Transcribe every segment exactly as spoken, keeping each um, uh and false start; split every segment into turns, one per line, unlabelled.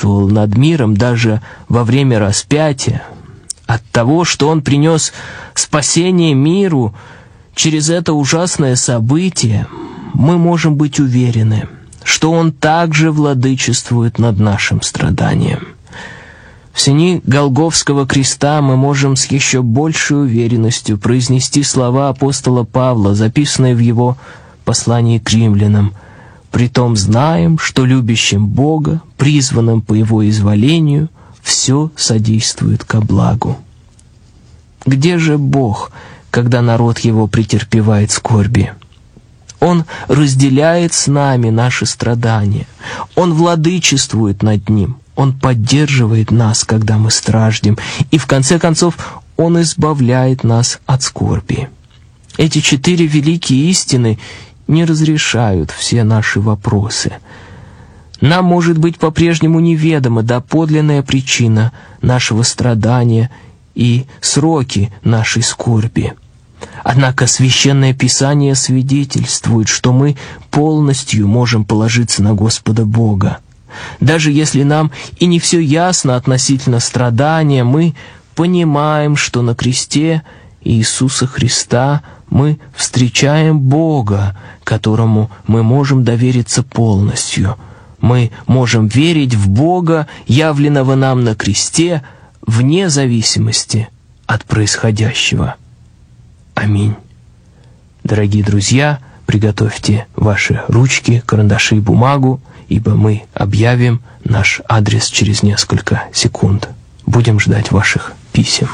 владычествовал над миром даже во время распятия, от того, что Он принес спасение миру через это ужасное событие, мы можем быть уверены, что Он также владычествует над нашим страданием. В сени Голгофского креста мы можем с еще большей уверенностью произнести слова апостола Павла, записанные в его послании к римлянам: «Притом знаем, что любящим Бога, призванным по Его изволению, все содействует ко благу». Где же Бог, когда народ Его претерпевает скорби? Он разделяет с нами наши страдания. Он владычествует над ним. Он поддерживает нас, когда мы страждем. И в конце концов, Он избавляет нас от скорби. Эти четыре великие истины не разрешают все наши вопросы. Нам может быть по-прежнему неведома доподлинная причина нашего страдания и сроки нашей скорби. Однако Священное Писание свидетельствует, что мы полностью можем положиться на Господа Бога. Даже если нам и не все ясно относительно страдания, мы понимаем, что на кресте Иисуса Христа мы встречаем Бога, которому мы можем довериться полностью. Мы можем верить в Бога, явленного нам на кресте, вне зависимости от происходящего. Аминь. Дорогие друзья, приготовьте ваши ручки, карандаши и бумагу, ибо мы объявим наш адрес через несколько секунд. Будем ждать ваших писем.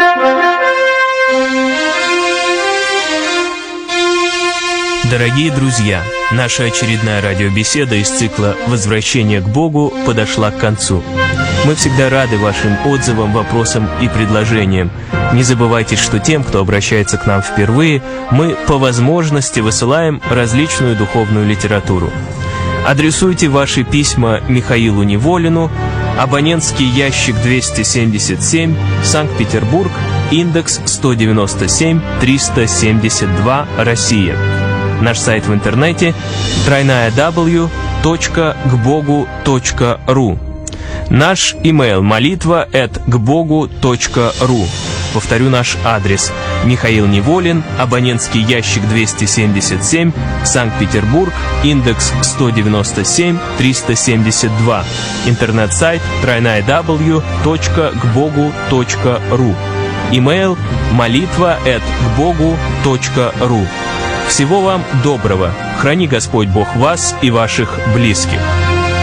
Дорогие друзья, наша очередная радиобеседа из цикла «Возвращение к Богу» подошла к концу. Мы всегда рады вашим отзывам, вопросам и предложениям. Не забывайте, что тем, кто обращается к нам впервые, мы по возможности высылаем различную духовную литературу. Адресуйте ваши письма Михаилу Неволину, абонентский ящик двести семьдесят семь, Санкт-Петербург, индекс сто девяносто семь триста семьдесят два, Россия. Наш сайт в интернете дабл ю дабл ю дабл ю точка к богу точка ру. Наш имейл молитва эт гбогу точка ру. Повторю наш адрес: Михаил Неволин, абонентский ящик двести семьдесят семь, Санкт-Петербург, индекс сто девяносто семь триста семьдесят два. Интернет-сайт дабл ю дабл ю дабл ю точка к богу точка ру. Имейл молитва эт гбогу точка ру. Всего вам доброго. Храни Господь Бог вас и ваших близких.